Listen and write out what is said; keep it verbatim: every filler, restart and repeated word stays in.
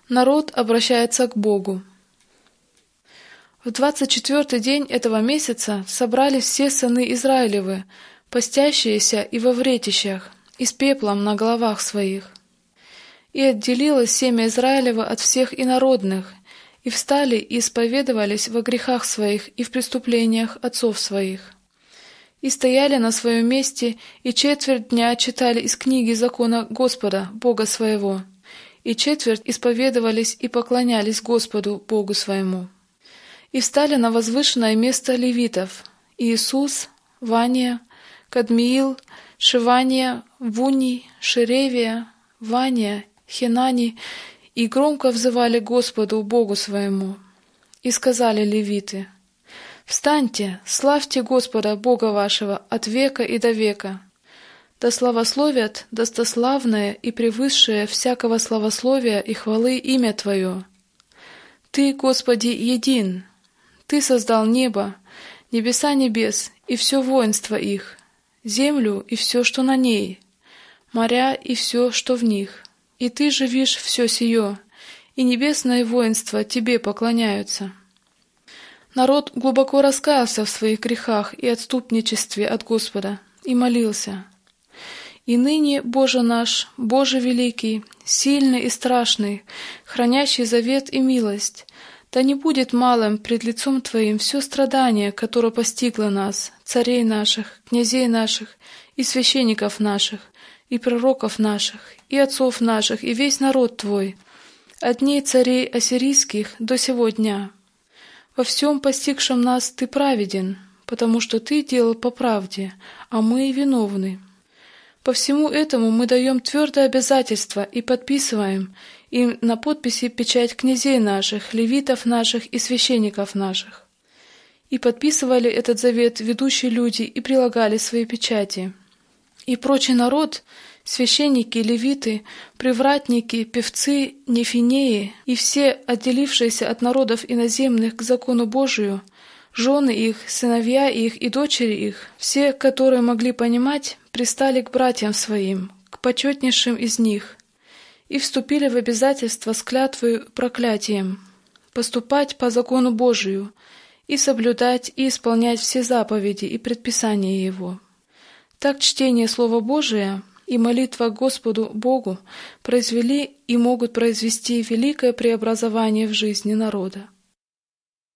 Народ обращается к Богу. В двадцать четвертый день этого месяца собрались все сыны Израилевы, постящиеся и во вретищах, и с пеплом на головах своих. И отделилось семя Израилева от всех инородных, и встали и исповедовались во грехах своих и в преступлениях отцов своих. И стояли на своем месте, и четверть дня читали из книги закона Господа, Бога своего, и четверть исповедовались и поклонялись Господу, Богу своему. И встали на возвышенное место левитов: Иисус, Вания, Кадмиил, Шевания, Вуний, Шеревия, Вания, Хенани, и громко взывали Господу, Богу своему. И сказали левиты: «Встаньте, славьте Господа, Бога вашего, от века и до века. Да славословят достославное и превысшее всякого славословия и хвалы имя Твое. Ты, Господи, един. Ты создал небо, небеса небес и все воинство их, землю и все, что на ней, моря и все, что в них. И Ты живишь все сие, и небесное воинство Тебе поклоняются». Народ глубоко раскаялся в своих грехах и отступничестве от Господа, и молился: «И ныне, Боже наш, Боже великий, сильный и страшный, хранящий завет и милость, да не будет малым пред лицом Твоим все страдание, которое постигло нас, царей наших, князей наших, и священников наших, и пророков наших, и отцов наших, и весь народ Твой, от дней царей ассирийских до сего дня. Во всем постигшем нас Ты праведен, потому что Ты делал по правде, а мы виновны. По всему этому мы даем твердое обязательство и подписываем им на подписи печать князей наших, левитов наших и священников наших». И подписывали этот завет ведущие люди и прилагали свои печати. И прочий народ, священники, левиты, привратники, певцы, нефинеи и все, отделившиеся от народов иноземных к закону Божию, жены их, сыновья их и дочери их, все, которые могли понимать, пристали к братьям своим, к почетнейшим из них, и вступили в обязательство с клятвою проклятием поступать по закону Божию и соблюдать и исполнять все заповеди и предписания Его. Так чтение Слова Божия и молитва Господу Богу произвели и могут произвести великое преобразование в жизни народа.